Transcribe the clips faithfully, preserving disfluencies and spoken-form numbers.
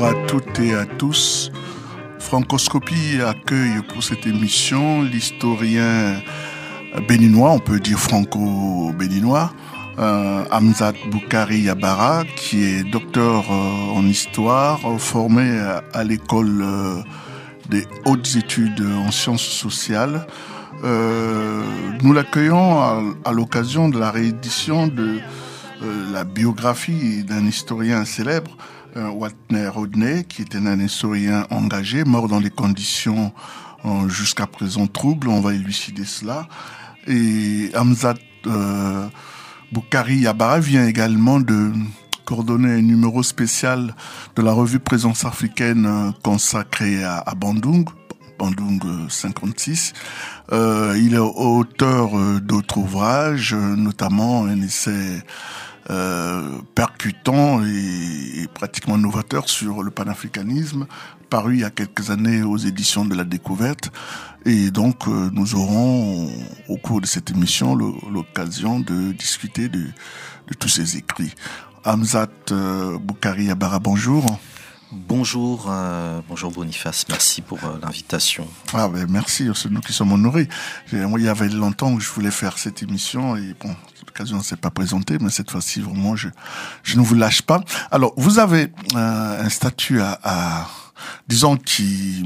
Bonjour à toutes et à tous. Francoscopie accueille pour cette émission l'historien béninois, on peut dire franco-béninois, euh, Hamzat Boukari Yabara, qui est docteur euh, en histoire, formé à, à l'école euh, des hautes études en sciences sociales. Euh, nous l'accueillons à, à l'occasion de la réédition de euh, la biographie d'un historien célèbre, euh, Watner Rodney, qui était un historien engagé, mort dans des conditions euh, jusqu'à présent troubles. On va élucider cela. Et Hamzat euh, Boukari Yabara vient également de coordonner un numéro spécial de la revue Présence africaine euh, consacrée à, à Bandung, Bandung cinquante-six. Euh, il est auteur euh, d'autres ouvrages, euh, notamment un essai euh, percutant et, et pratiquement novateur sur le panafricanisme, paru il y a quelques années aux éditions de la Découverte. Et donc, euh, nous aurons, au cours de cette émission, le, l'occasion de discuter de, de tous ces écrits. Hamzat euh, Boukari Yabara, bonjour. Bonjour, euh, bonjour Boniface, merci pour euh, l'invitation. Ah ben merci, c'est nous qui sommes honorés. Moi, il y avait longtemps que je voulais faire cette émission et bon, l'occasion ne s'est pas présentée, mais cette fois-ci vraiment, je je ne vous lâche pas. Alors, vous avez euh, un statut à, à disons qui,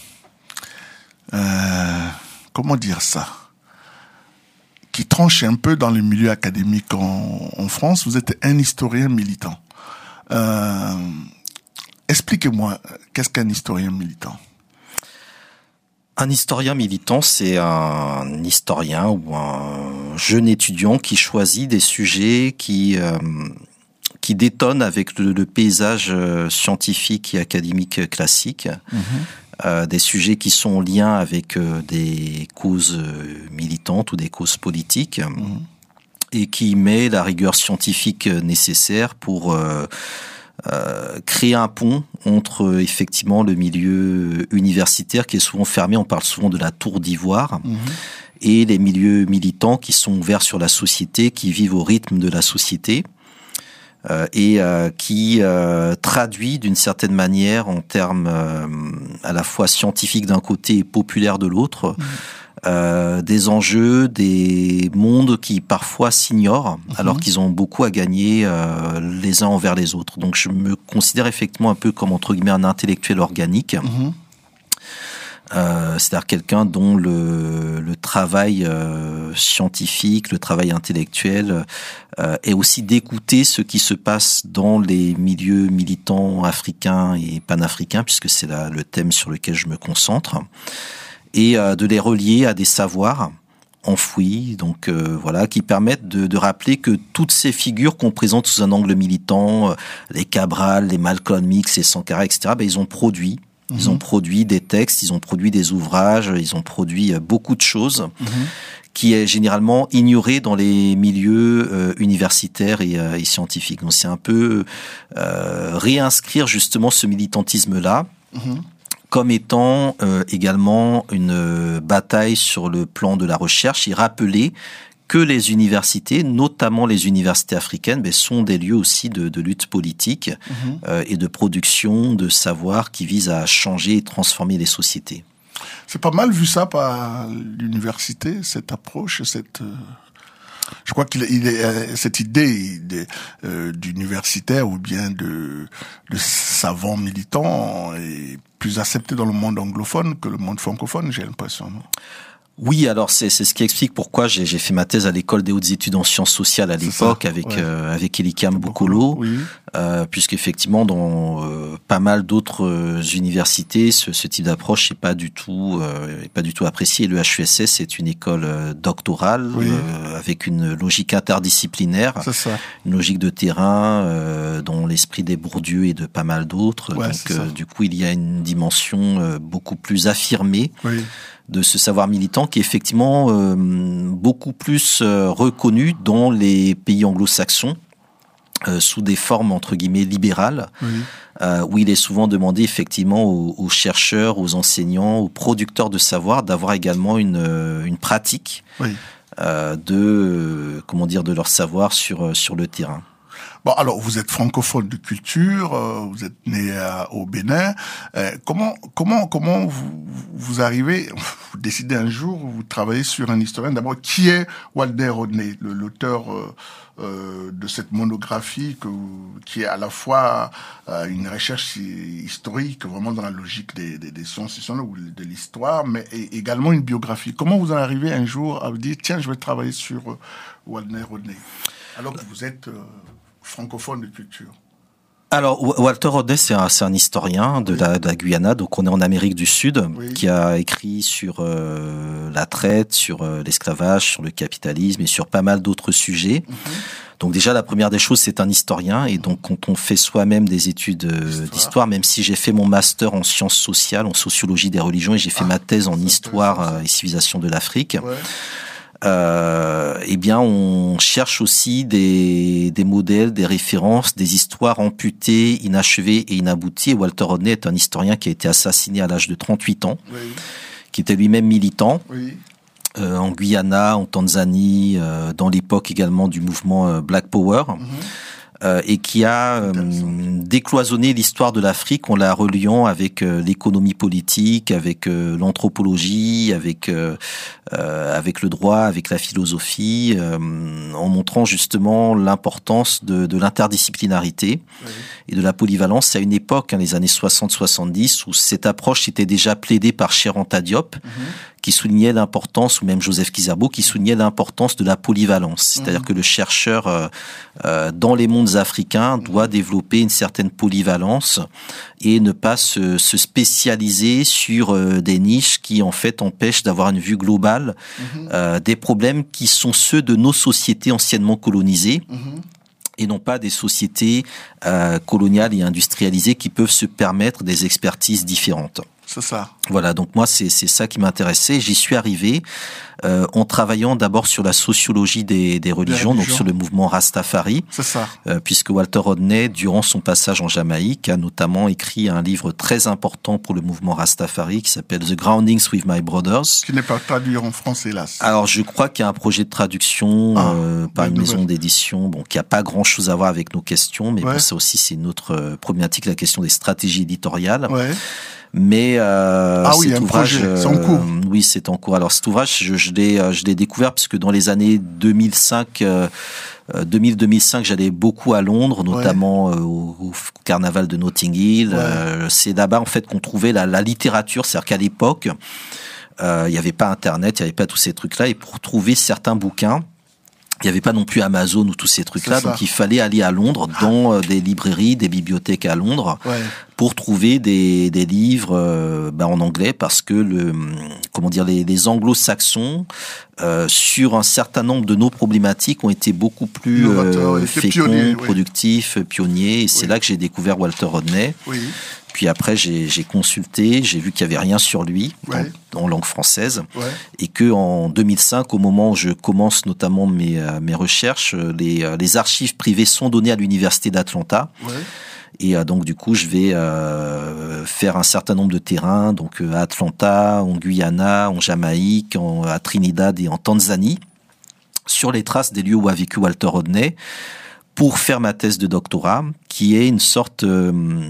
euh, comment dire ça, qui tranche un peu dans le milieu académique en, en France. Vous êtes un historien militant. Euh, Expliquez-moi, qu'est-ce qu'un historien militant ? Un historien militant, c'est un historien ou un jeune étudiant qui choisit des sujets qui euh, qui détonnent avec le, le paysage scientifique et académique classique, mmh. euh, des sujets qui sont en lien avec euh, des causes militantes ou des causes politiques, mmh. et qui met la rigueur scientifique nécessaire pour euh, Euh, créer un pont entre euh, effectivement le milieu universitaire qui est souvent fermé, on parle souvent de la tour d'ivoire, mmh. et les milieux militants qui sont ouverts sur la société, qui vivent au rythme de la société, euh, et euh, qui euh, traduit d'une certaine manière en termes euh, à la fois scientifiques d'un côté et populaires de l'autre, mmh. Euh, des enjeux, des mondes qui parfois s'ignorent, mmh. alors qu'ils ont beaucoup à gagner euh, les uns envers les autres. Donc je me considère effectivement un peu comme, entre guillemets, un intellectuel organique. Mmh. Euh, c'est-à-dire quelqu'un dont le, le travail euh, scientifique, le travail intellectuel euh, est aussi d'écouter ce qui se passe dans les milieux militants africains et panafricains, puisque c'est la, le thème sur lequel je me concentre, et euh, de les relier à des savoirs enfouis, donc euh, voilà, qui permettent de, de rappeler que toutes ces figures qu'on présente sous un angle militant, euh, les Cabral, les Malcolm X, les Sankara, et cetera, ben, ils ont produit, mmh. ils ont produit des textes, ils ont produit des ouvrages, ils ont produit euh, beaucoup de choses, mmh. qui est généralement ignoré dans les milieux euh, universitaires et, euh, et scientifiques. Donc c'est un peu euh, réinscrire justement ce militantisme-là, mmh. comme étant euh, également une bataille sur le plan de la recherche, et rappeler que les universités, notamment les universités africaines, ben, sont des lieux aussi de, de lutte politique, mmh. euh, et de production de savoir qui visent à changer et transformer les sociétés. C'est pas mal vu ça par l'université, cette approche, cette... Euh... Je crois qu'il il est, cette idée de, euh, d'universitaire ou bien de, de savant militant est plus acceptée dans le monde anglophone que le monde francophone, j'ai l'impression, non ? Oui, alors c'est c'est ce qui explique pourquoi j'ai j'ai fait ma thèse à l'école des hautes études en sciences sociales à l'époque, avec ouais. euh, avec Elikam Boukolo, oui. euh, puisqu'effectivement dans euh, pas mal d'autres euh, universités, ce, ce type d'approche n'est pas du tout euh, est pas du tout apprécié. Le H E S S est une école euh, doctorale, oui. euh, avec une logique interdisciplinaire, c'est ça. Une logique de terrain euh, dont l'esprit des Bourdieu et de pas mal d'autres. Ouais, donc euh, du coup il y a une dimension euh, beaucoup plus affirmée. Oui. de ce savoir militant qui est effectivement euh, beaucoup plus euh, reconnu dans les pays anglo-saxons, euh, sous des formes entre guillemets libérales, oui. euh, où il est souvent demandé effectivement aux, aux chercheurs, aux enseignants, aux producteurs de savoir d'avoir également une, une pratique, oui. euh, de, comment dire, de leur savoir sur, sur le terrain. Bon, alors vous êtes francophone de culture, euh, vous êtes né à, au Bénin. Euh, comment comment comment vous vous arrivez, vous décidez un jour, vous travaillez sur un historien. D'abord, qui est Walter Rodney, le, l'auteur euh, euh, de cette monographie que, qui est à la fois euh, une recherche historique, vraiment dans la logique des, des, des sciences ou de l'histoire, mais également une biographie. Comment vous en arrivez un jour à vous dire, tiens, je vais travailler sur euh, Walter Rodney, alors que vous êtes euh, francophone de culture? Alors, Walter Rodney, c'est un, c'est un historien de, oui. la, de la Guyana, donc on est en Amérique du Sud, oui. qui a écrit sur euh, la traite, sur euh, l'esclavage, sur le capitalisme et sur pas mal d'autres sujets. Mm-hmm. Donc déjà, la première des choses, c'est un historien, et donc quand on fait soi-même des études euh, histoire. d'histoire, même si j'ai fait mon master en sciences sociales, en sociologie des religions, et j'ai fait ah, ma thèse en histoire euh, et civilisation de l'Afrique, ouais. Euh, eh bien, on cherche aussi des, des modèles, des références, des histoires amputées, inachevées et inabouties. Et Walter Rodney est un historien qui a été assassiné à l'âge de trente-huit ans, oui. qui était lui-même militant, oui. euh, en Guyana, en Tanzanie, euh, dans l'époque également du mouvement euh, Black Power. Mm-hmm. Euh, et qui a euh, décloisonné l'histoire de l'Afrique en la reliant avec euh, l'économie politique, avec euh, l'anthropologie, avec euh, euh, avec le droit, avec la philosophie, euh, en montrant justement l'importance de, de l'interdisciplinarité oui. et de la polyvalence à une époque, hein, les années soixante soixante-dix, où cette approche était déjà plaidée par Cheikh Anta Diop, mm-hmm. qui soulignait l'importance, ou même Joseph Kizerbo, qui soulignait l'importance de la polyvalence. C'est-à-dire mmh. que le chercheur, euh, euh, dans les mondes africains, doit mmh. développer une certaine polyvalence et ne pas se, se spécialiser sur euh, des niches qui, en fait, empêchent d'avoir une vue globale mmh. euh, des problèmes qui sont ceux de nos sociétés anciennement colonisées. Mmh. et non pas des sociétés euh, coloniales et industrialisées qui peuvent se permettre des expertises différentes. C'est ça. Voilà, donc moi, c'est, c'est ça qui m'intéressait. J'y suis arrivé euh, en travaillant d'abord sur la sociologie des, des religions, religions, donc sur le mouvement Rastafari. C'est ça. Euh, puisque Walter Rodney, durant son passage en Jamaïque, a notamment écrit un livre très important pour le mouvement Rastafari qui s'appelle The Groundings with My Brothers. Qui n'est pas traduit en français, hélas. Alors, je crois qu'il y a un projet de traduction ah, euh, par une maison d'édition, bon, qui a pas grand-chose à voir avec nos questions, mais ouais. bon, ça aussi, c'est une autre euh, problématique, la question des stratégies éditoriales. Ouais. Mais euh, ah cet oui, un ouvrage, projet, c'est en cours. Euh, oui, c'est en cours. Alors cet ouvrage, je, je l'ai, je l'ai découvert parce que dans les années deux mille cinq, euh, deux mille deux mille cinq, j'allais beaucoup à Londres, notamment ouais. euh, au, au carnaval de Notting Hill. Ouais. Euh, c'est là-bas en fait qu'on trouvait la, la littérature, c'est-à-dire qu'à l'époque, euh, il n'y avait pas Internet, il n'y avait pas tous ces trucs-là, et pour trouver certains bouquins. Il n'y avait pas non plus Amazon ou tous ces trucs-là, donc il fallait aller à Londres, dans des librairies, des bibliothèques à Londres, ouais. pour trouver des, des livres euh, bah, en anglais, parce que le, comment dire, les, les anglo-saxons, euh, sur un certain nombre de nos problématiques, ont été beaucoup plus euh, féconds, pionniers, productifs, oui. pionniers, et c'est oui. là que j'ai découvert Walter Rodney. Oui. Puis après, j'ai, j'ai consulté, j'ai vu qu'il n'y avait rien sur lui ouais. en, en langue française, ouais. et que en deux mille cinq, au moment où je commence notamment mes, euh, mes recherches, les, euh, les archives privées sont données à l'université d'Atlanta. Ouais. Et euh, donc du coup, je vais euh, faire un certain nombre de terrains, donc euh, à Atlanta, en Guyana, en Jamaïque, en, à Trinidad et en Tanzanie, sur les traces des lieux où a vécu Walter Rodney, pour faire ma thèse de doctorat, qui est une sorte euh,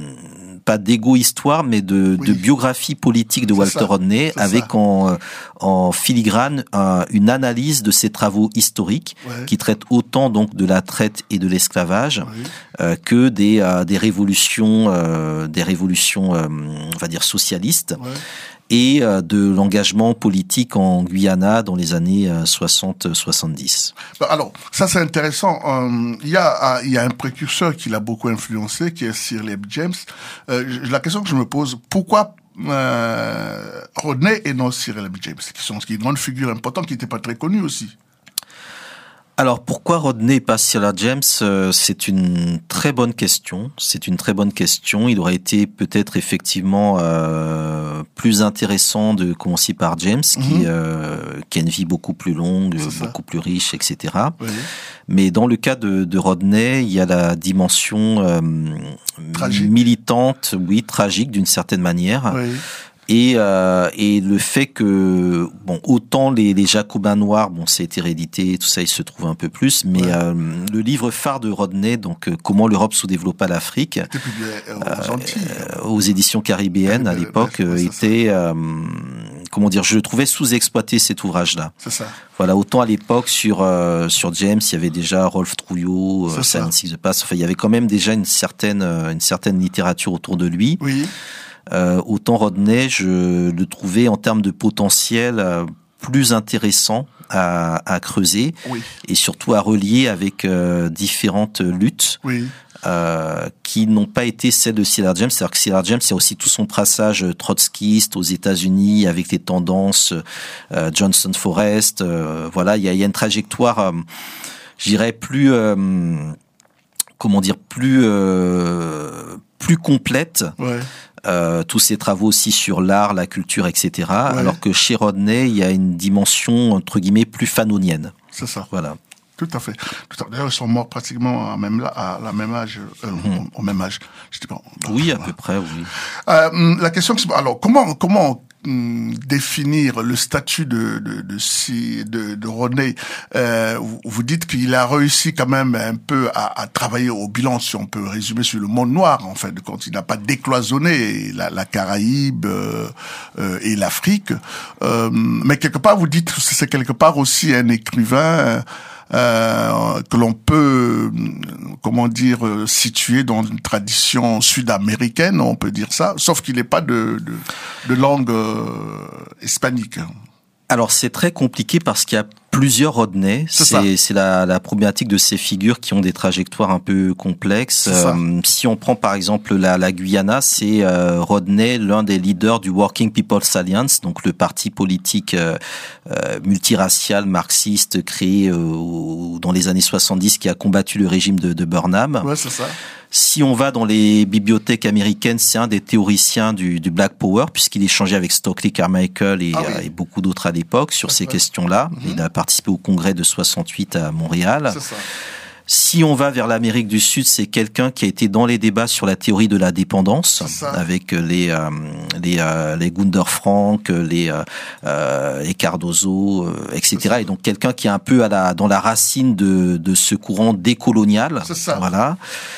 pas d'égo-histoire, mais de, oui. de biographie politique de c'est Walter ça. Rodney, c'est avec ça. en, en filigrane euh, une analyse de ses travaux historiques, ouais. qui traitent autant donc de la traite et de l'esclavage oui. euh, que des, euh, des révolutions, euh, des révolutions, euh, on va dire socialistes. Ouais. et de l'engagement politique en Guyana dans les années soixante soixante-dix. Alors, ça c'est intéressant. Euh, il y a, il y a un précurseur qui l'a beaucoup influencé, qui est Sir Leib James. Euh, la question que je me pose, pourquoi euh, Rodney et non Sir Leib James, qui sont qui est une grande figure importante, qui n'était pas très connue aussi? Alors, pourquoi Rodney et pas Sir James? euh, C'est une très bonne question. C'est une très bonne question. Il aurait été peut-être effectivement euh, plus intéressant de commencer par James, mm-hmm. qui, euh, qui a une vie beaucoup plus longue, beaucoup plus riche, et cetera. Oui. Mais dans le cas de, de Rodney, il y a la dimension euh, militante, oui, tragique d'une certaine manière. Oui. Et, euh, et le fait que, bon, autant les, les Jacobins noirs, bon, c'est hérédité, tout ça, il se trouve un peu plus, mais ouais. euh, le livre phare de Rodney, donc euh, Comment l'Europe sous-développa l'Afrique, euh, aux, Antilles, euh, aux éditions caribéennes à l'époque, euh, était, euh, comment dire, je le trouvais sous-exploité cet ouvrage-là. C'est ça. Voilà, autant à l'époque sur euh, sur James, il y avait déjà Rolf Trouillot, euh, Silence is the Past. Enfin, il y avait quand même déjà une certaine euh, une certaine littérature autour de lui. Oui. Euh, autant Rodney, je le trouvais en termes de potentiel euh, plus intéressant à, à creuser oui. et surtout à relier avec euh, différentes luttes oui. euh, qui n'ont pas été celles de Cedar James. C'est-à-dire que Cedar James, il y a aussi tout son traçage trotskiste aux États-Unis avec les tendances euh, Johnson Forrest. Euh, voilà, il y a, il y a une trajectoire, euh, je dirais plus, euh, comment dire, plus euh, plus complète. Ouais. Euh, tous ses travaux aussi sur l'art, la culture, et cetera. Ouais. Alors que chez Rodney, il y a une dimension entre guillemets plus fanonienne. C'est ça. Voilà. Tout à fait. D'ailleurs, ils sont morts pratiquement à, même, à la même âge, euh, mmh. au, au même âge. Je dis pas. Oui, à peu près, oui. Euh, la question, alors comment comment hum, définir le statut de de de, de, de Rodney? euh, vous, vous dites qu'il a réussi quand même un peu à, à travailler au bilan, si on peut résumer, sur le monde noir, en fait, quand il n'a pas décloisonné la, la Caraïbe euh, euh, et l'Afrique. Euh, mais quelque part, vous dites que c'est quelque part aussi un écrivain. Euh, que l'on peut, comment dire, situer dans une tradition sud-américaine, on peut dire ça, sauf qu'il n'est pas de, de, de langue euh, hispanique. Alors c'est très compliqué parce qu'il y a plusieurs Rodney. C'est, c'est, c'est la, la problématique de ces figures qui ont des trajectoires un peu complexes. Euh, si on prend par exemple la, la Guyana, c'est euh, Rodney, l'un des leaders du Working People's Alliance, donc le parti politique euh, euh, multiracial marxiste créé euh, dans les années soixante-dix qui a combattu le régime de, de Burnham. Ouais, c'est ça. Si on va dans les bibliothèques américaines, c'est un des théoriciens du, du Black Power, puisqu'il échangeait avec Stokely Carmichael et, ah oui. euh, et beaucoup d'autres à l'époque sur c'est ces vrai. questions-là. Mm-hmm. Il a participé au congrès de soixante-huit à Montréal. C'est ça. Si on va vers l'Amérique du Sud, c'est quelqu'un qui a été dans les débats sur la théorie de la dépendance, avec les euh, les euh, les Gunder Frank, les euh, les Cardozo, euh, et cetera. Et donc quelqu'un qui est un peu à la dans la racine de de ce courant décolonial. C'est ça. Voilà.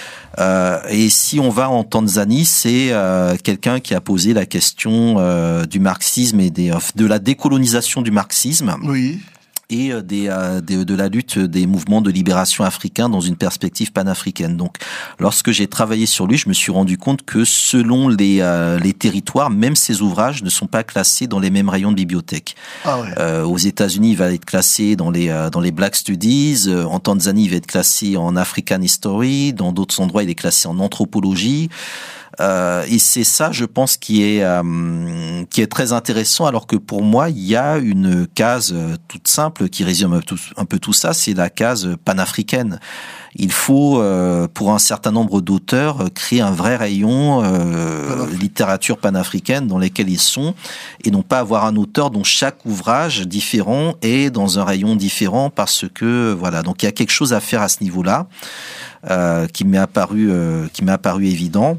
Euh, et si on va en Tanzanie, c'est euh, quelqu'un qui a posé la question euh, du marxisme et des, de la décolonisation du marxisme. Oui. Et des, euh, de, de la lutte des mouvements de libération africains dans une perspective panafricaine. Donc, lorsque j'ai travaillé sur lui, je me suis rendu compte que selon les, euh, les territoires, même ces ouvrages ne sont pas classés dans les mêmes rayons de bibliothèque. Ah ouais. Euh, aux États-Unis, il va être classé dans les euh, dans les Black Studies. Euh, en Tanzanie, il va être classé en African History. Dans d'autres endroits, il est classé en anthropologie. Euh, et c'est ça, je pense, qui est euh, qui est très intéressant. Alors que pour moi, il y a une case toute simple qui résume un peu tout, un peu tout ça. C'est la case panafricaine. Il faut, euh, pour un certain nombre d'auteurs, créer un vrai rayon euh, littérature panafricaine dans lesquels ils sont, et non pas avoir un auteur dont chaque ouvrage différent est dans un rayon différent, parce que voilà. Donc il y a quelque chose à faire à ce niveau-là euh, qui m'est apparu euh, qui m'est apparu évident.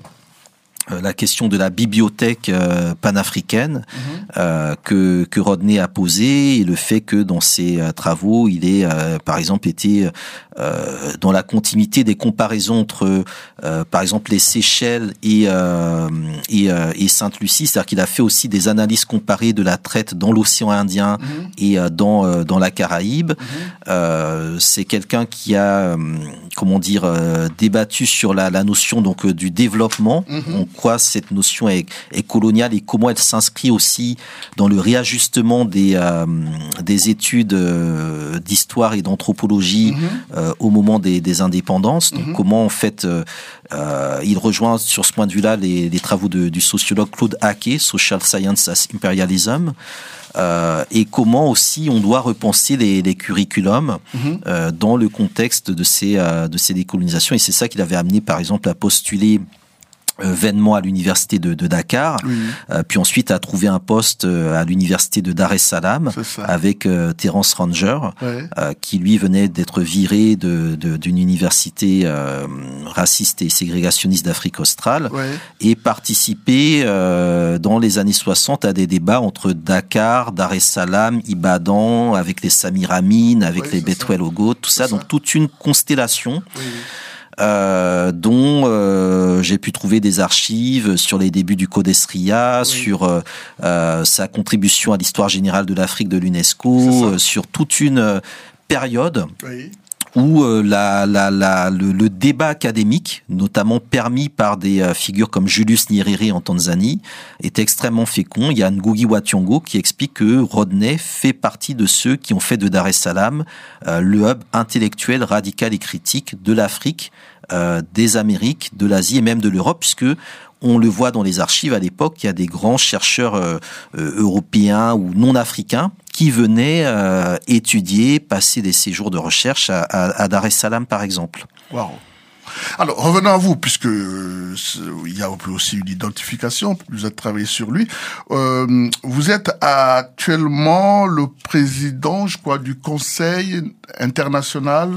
La question de la bibliothèque euh, panafricaine mmh. euh, que que Rodney a posée, et le fait que dans ses euh, travaux, il ait euh, par exemple été euh, dans la continuité des comparaisons entre euh, par exemple les Seychelles et euh, et, euh, et Sainte-Lucie, c'est-à-dire qu'il a fait aussi des analyses comparées de la traite dans l'océan Indien mmh. et euh, dans euh, dans la Caraïbe. Mmh. Euh, c'est quelqu'un qui a euh, comment dire euh, débattu sur la la notion donc euh, du développement. Mmh. On Quoi cette notion est, est coloniale et comment elle s'inscrit aussi dans le réajustement des euh, des études euh, d'histoire et d'anthropologie mm-hmm. euh, au moment des, des indépendances. Donc mm-hmm. comment en fait euh, euh, il rejoint sur ce point de vue-là les, les travaux de, du sociologue Claude Hackey, Social Science as Imperialism. Euh, et comment aussi on doit repenser les, les curriculums mm-hmm. euh, dans le contexte de ces euh, de ces décolonisations. Et c'est ça qu'il avait amené par exemple à postuler Euh, vainement à l'université de, de Dakar, oui. euh, puis ensuite a trouvé un poste euh, à l'université de Dar es Salaam avec euh, Terence Ranger, ouais. euh, qui lui venait d'être viré de, de, d'une université euh, raciste et ségrégationniste d'Afrique australe, ouais. et participé euh, dans les années soixante à des débats entre Dakar, Dar es Salaam, Ibadan, avec les Samir Amin, avec oui, les Bethuel Ogo, tout ça, ça, donc toute une constellation. Oui. Euh, dont euh, j'ai pu trouver des archives sur les débuts du Codesria, oui. sur euh, euh, sa contribution à l'histoire générale de l'Afrique de l'UNESCO, euh, sur toute une euh, période oui. où euh, la, la, la, le, le débat académique, notamment permis par des euh, figures comme Julius Nyerere en Tanzanie, est extrêmement fécond. Il y a Ngugi wa Thiong'o qui explique que Rodney fait partie de ceux qui ont fait de Dar es Salaam euh, le hub intellectuel, radical et critique de l'Afrique, euh, des Amériques, de l'Asie et même de l'Europe, puisque on le voit dans les archives à l'époque, il y a des grands chercheurs euh, euh, européens ou non africains qui venaient euh, étudier, passer des séjours de recherche à, à, à Dar es Salaam, par exemple. Waouh. Alors, revenons à vous, puisque euh, il y a aussi une identification, vous avez travaillé sur lui. Euh, vous êtes actuellement le président, je crois, du Conseil international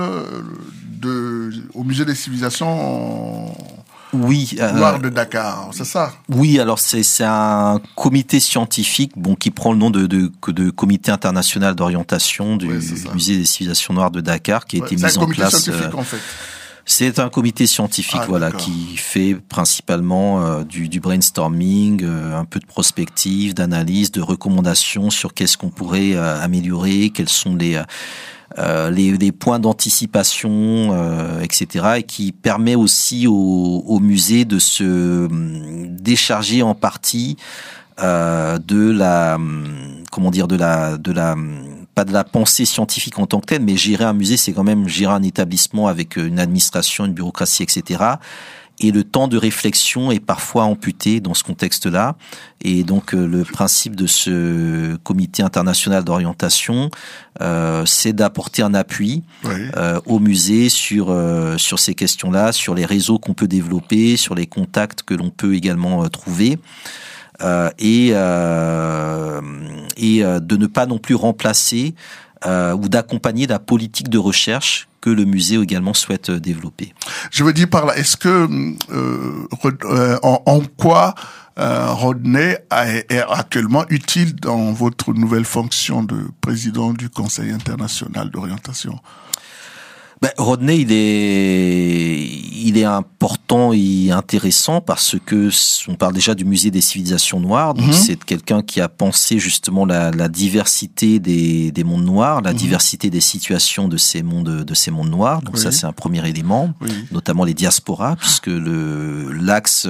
de, au Musée des civilisations Oui, euh, noires de Dakar, c'est ça? Oui, alors c'est c'est un comité scientifique, bon, qui prend le nom de de, de Comité international d'orientation du ouais, Musée des civilisations noires de Dakar, qui a ouais, été mis en place. C'est un comité scientifique, euh, en fait. C'est un comité scientifique, ah, voilà, d'accord. qui fait principalement euh, du, du brainstorming, euh, un peu de prospective, d'analyse, de recommandations sur qu'est-ce qu'on pourrait euh, améliorer, quels sont les euh, les, les points d'anticipation, euh, et cetera, et qui permet aussi au, au musée de se décharger en partie euh, de la, comment dire, de la, de la pas de la pensée scientifique en tant que telle, mais gérer un musée, c'est quand même gérer un établissement avec une administration, une bureaucratie, et cetera. Et le temps de réflexion est parfois amputé dans ce contexte-là. Et donc, le principe de ce comité international d'orientation, euh, c'est d'apporter un appui oui. euh, au musée sur euh, sur ces questions-là, sur les réseaux qu'on peut développer, sur les contacts que l'on peut également euh, trouver. Euh, et euh, et euh, de ne pas non plus remplacer euh, ou d'accompagner la politique de recherche que le musée également souhaite développer. Je veux dire par là, est-ce que euh, euh, en, en quoi euh, Rodney est actuellement utile dans votre nouvelle fonction de président du Conseil international d'orientation? Ben, Rodney, il est, il est important et intéressant parce que on parle déjà du musée des civilisations noires. Donc, mmh. c'est quelqu'un qui a pensé justement la, la diversité des, des mondes noirs, la mmh. diversité des situations de ces mondes, de ces mondes noirs. Donc, oui. ça, c'est un premier élément, oui. notamment les diasporas, puisque le, l'axe,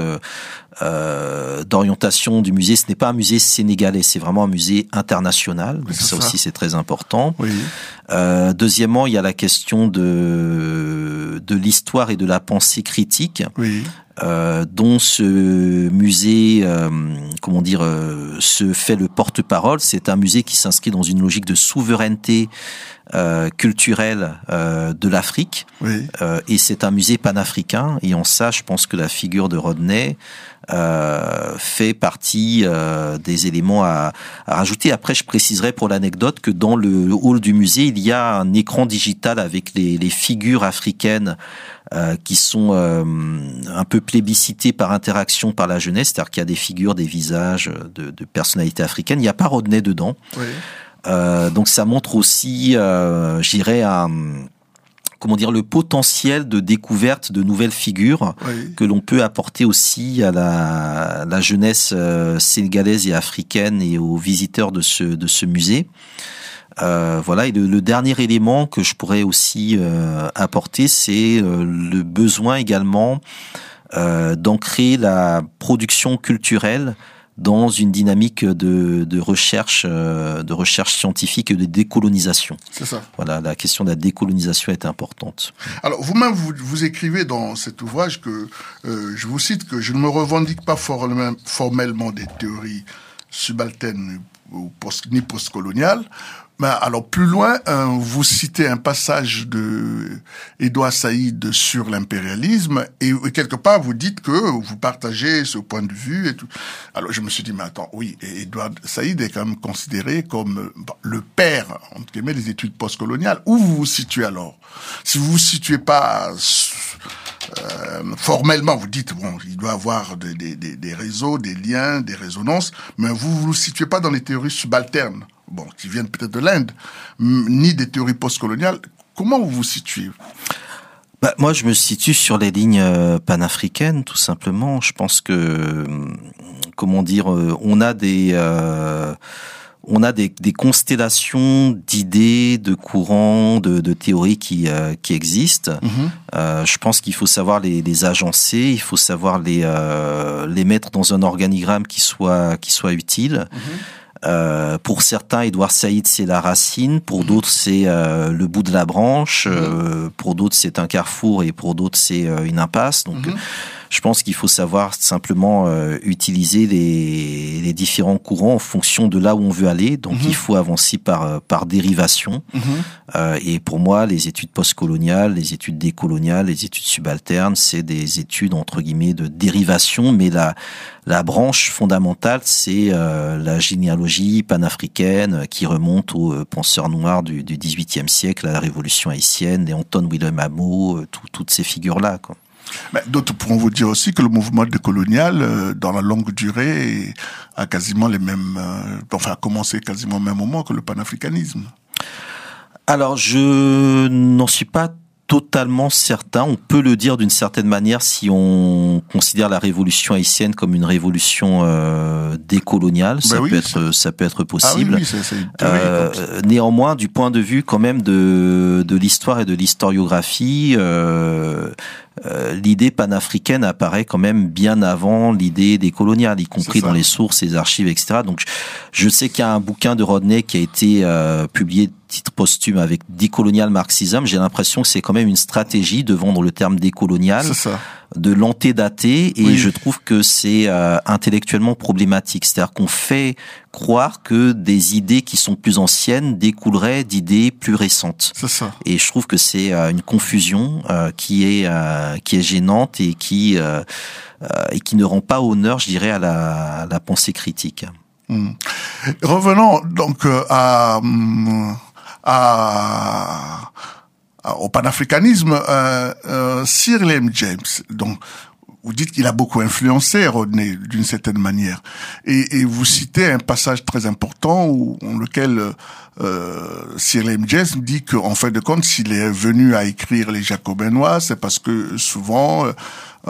euh, d'orientation du musée, ce n'est pas un musée sénégalais, c'est vraiment un musée international. Donc, ça, ça aussi, c'est très important. Oui. Euh, deuxièmement, il y a la question de de l'histoire et de la pensée critique, oui. euh, dont ce musée, euh, comment dire, euh, se fait le porte-parole. C'est un musée qui s'inscrit dans une logique de souveraineté euh, culturelle euh, de l'Afrique, oui. euh, et c'est un musée panafricain. Et en ça, je pense que la figure de Rodney Euh, fait partie euh, des éléments à, à rajouter. Après, je préciserai pour l'anecdote que dans le hall du musée, il y a un écran digital avec les, les figures africaines euh, qui sont euh, un peu plébiscitées par interaction par la jeunesse, c'est-à-dire qu'il y a des figures, des visages de, de personnalités africaines. Il n'y a pas Rodney dedans. Oui. Euh, donc ça montre aussi, euh, je dirais, un... comment dire, le potentiel de découverte de nouvelles figures oui. que l'on peut apporter aussi à la, la jeunesse euh, sénégalaise et africaine et aux visiteurs de ce, de ce musée. Euh, voilà. Et le, le dernier élément que je pourrais aussi euh, apporter, c'est euh, le besoin également euh, d'ancrer la production culturelle dans une dynamique de, de recherche, de recherche scientifique et de décolonisation. C'est ça. Voilà, la question de la décolonisation est importante. Alors, vous-même, vous, vous écrivez dans cet ouvrage que, euh, je vous cite, que je ne me revendique pas formellement des théories subalternes post, ni postcolonial. Mais alors plus loin, euh, vous citez un passage de Édouard Saïd sur l'impérialisme et, et quelque part vous dites que vous partagez ce point de vue et tout. Alors je me suis dit mais attends, oui, Édouard Saïd est quand même considéré comme le père entre guillemets des études postcoloniales. Où vous vous situez alors? Si vous vous situez pas euh, formellement, vous dites bon, il doit avoir des, des, des, des réseaux, des liens, des résonances, mais vous vous situez pas dans les théories subalternes. Bon, qui viennent peut-être de l'Inde, ni des théories postcoloniales. Comment vous vous situez? Bah, moi, je me situe sur les lignes panafricaines, tout simplement. Je pense que, comment dire, on a des, euh, on a des, des constellations d'idées, de courants, de, de théories qui, euh, qui existent. Mm-hmm. Euh, je pense qu'il faut savoir les, les agencer, il faut savoir les, euh, les mettre dans un organigramme qui soit, qui soit utile. Mm-hmm. Euh, pour certains, Édouard Saïd, c'est la racine. Pour mmh. d'autres, c'est euh, le bout de la branche. Mmh. Euh, pour d'autres, c'est un carrefour. Et pour d'autres, c'est euh, une impasse. Donc, mmh. je pense qu'il faut savoir simplement euh, utiliser les, les différents courants en fonction de là où on veut aller. Donc, mmh. il faut avancer par, par dérivation. Mmh. Euh, et pour moi, les études postcoloniales, les études décoloniales, les études subalternes, c'est des études, entre guillemets, de dérivation. Mais la, la branche fondamentale, c'est euh, la généalogie panafricaine qui remonte aux euh, penseurs noirs du, du dix-huitième siècle, à la Révolution haïtienne, les Anton Willem Amo, euh, tout, toutes ces figures-là, quoi. Mais d'autres pourront vous dire aussi que le mouvement décolonial, euh, dans la longue durée, a quasiment les mêmes, euh, enfin, a commencé quasiment au même moment que le panafricanisme. Alors, je n'en suis pas totalement certain. On peut le dire d'une certaine manière si on considère la révolution haïtienne comme une révolution euh, décoloniale. Ça, ben oui, peut être, ça peut être possible. Ah oui, oui, c'est, c'est euh, néanmoins, du point de vue quand même de, de l'histoire et de l'historiographie, euh, euh, l'idée panafricaine apparaît quand même bien avant l'idée décoloniale, y compris dans les sources, les archives, et cetera. Donc, je sais qu'il y a un bouquin de Rodney qui a été euh, publié titre posthume avec décolonial marxisme. J'ai l'impression que c'est quand même une stratégie de vendre le terme décolonial, de l'antédater, et oui. je trouve que c'est euh, intellectuellement problématique. C'est-à-dire qu'on fait croire que des idées qui sont plus anciennes découleraient d'idées plus récentes. C'est ça. Et je trouve que c'est euh, une confusion euh, qui est euh, qui est gênante et qui euh, euh, et qui ne rend pas honneur, je dirais, à la, à la pensée critique. Mmh. Revenons donc euh, à À, à, au panafricanisme, euh, euh, Sir William James, donc vous dites qu'il a beaucoup influencé Rodney d'une certaine manière, et, et vous citez un passage très important où, dans lequel euh, Sir William James dit qu'en fin de compte, s'il est venu à écrire les Jacobins noirs, c'est parce que souvent euh,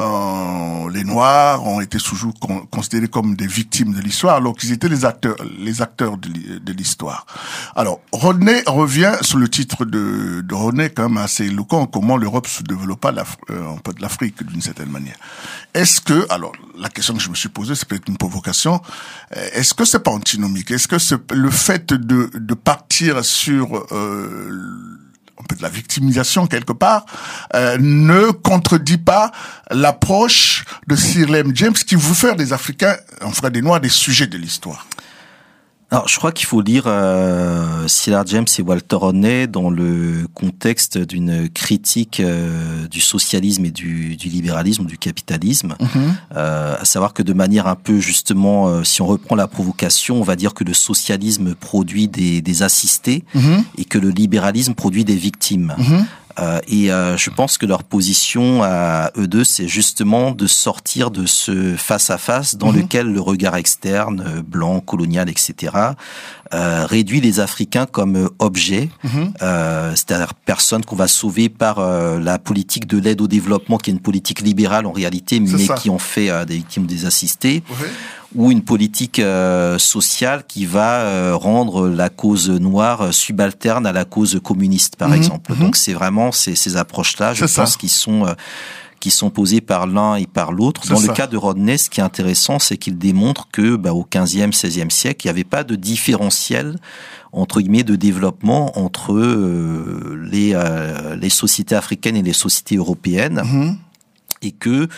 Euh, les Noirs ont été toujours con- considérés comme des victimes de l'histoire, alors qu'ils étaient les acteurs, les acteurs de, de l'histoire. Alors, Rodney revient sur le titre de, de Rodney, quand même assez éloquent, comment l'Europe se développa euh, un peu de l'Afrique, d'une certaine manière. Est-ce que, alors, la question que je me suis posée, c'est peut-être une provocation, est-ce que c'est pas antinomique? Est-ce que c'est le fait de, de partir sur euh, un peu de la victimisation quelque part, euh, ne contredit pas l'approche de Sir William James qui veut faire des Africains, enfin des Noirs, des sujets de l'histoire? Alors, je crois qu'il faut lire euh, Sir James et Walter Rodney dans le contexte d'une critique euh, du socialisme et du, du libéralisme, du capitalisme. Mm-hmm. Euh, à savoir que de manière un peu justement, euh, si on reprend la provocation, on va dire que le socialisme produit des, des assistés mm-hmm. et que le libéralisme produit des victimes. Mm-hmm. Euh, et euh, je pense que leur position à eux deux, c'est justement de sortir de ce face-à-face dans mmh. lequel le regard externe, blanc, colonial, et cetera, euh, réduit les Africains comme objets, mmh. euh, c'est-à-dire personnes qu'on va sauver par euh, la politique de l'aide au développement, qui est une politique libérale en réalité, mais qui en fait euh, des victimes, des assistés. Mmh. Ou une politique euh, sociale qui va euh, rendre la cause noire subalterne à la cause communiste, par mmh, exemple. Mmh. Donc c'est vraiment ces, ces approches-là, je c'est pense, ça. qui sont euh, qui sont posées par l'un et par l'autre. C'est Dans ça. le cas de Rodney, ce qui est intéressant, c'est qu'il démontre que bah, au quinzième, seizième siècle, il n'y avait pas de différentiel entre guillemets de développement entre euh, les euh, les sociétés africaines et les sociétés européennes. Mmh. Et que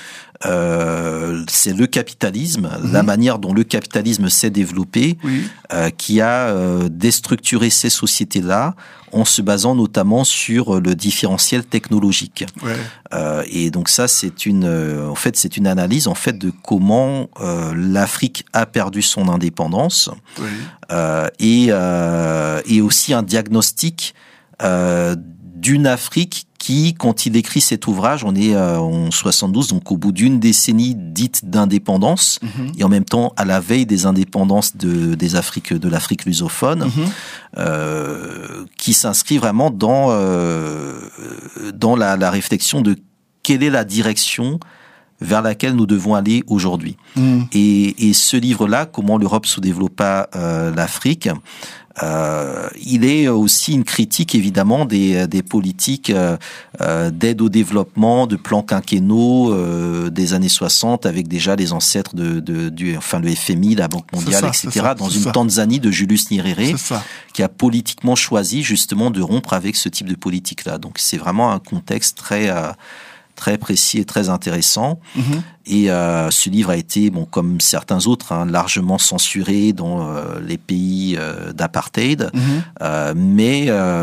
euh, c'est le capitalisme, mmh. la manière dont le capitalisme s'est développé, oui. euh, qui a euh, déstructuré ces sociétés-là en se basant notamment sur le différentiel technologique. Ouais. Euh, et donc ça, c'est une, euh, en fait, c'est une analyse en fait de comment euh, l'Afrique a perdu son indépendance, oui. euh, et euh, et aussi un diagnostic euh, d'une Afrique qui, quand il écrit cet ouvrage, on est euh, en soixante-douze, donc au bout d'une décennie dite d'indépendance, mm-hmm. et en même temps à la veille des indépendances de, des Afriques, de l'Afrique lusophone, mm-hmm. euh, qui s'inscrit vraiment dans euh, dans la, la réflexion de quelle est la direction vers laquelle nous devons aller aujourd'hui. Mm. Et, et ce livre-là, comment l'Europe sous-développa euh, l'Afrique, Euh, il est aussi une critique évidemment des, des politiques euh, d'aide au développement, de plans quinquennaux euh, des années soixante, avec déjà les ancêtres de, de du, enfin le F M I, la Banque mondiale, ça, et cetera. Ça, dans une ça. Tanzanie de Julius Nyerere, qui a politiquement choisi justement de rompre avec ce type de politique-là. Donc c'est vraiment un contexte très euh, très précis et très intéressant. Mm-hmm. Et euh, ce livre a été, bon, comme certains autres, hein, largement censuré dans euh, les pays euh, d'apartheid, mm-hmm. euh, mais euh,